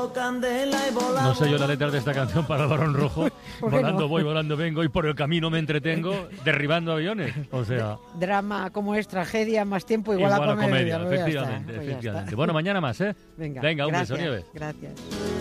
No sé yo la letra de esta canción para el Barón Rojo. Volando voy, volando vengo y por el camino me entretengo derribando aviones. O sea... Drama como es tragedia, más tiempo igual a comedia. Efectivamente. Bueno, mañana más, ¿eh? Venga, un beso, gracias, Nieves. Gracias.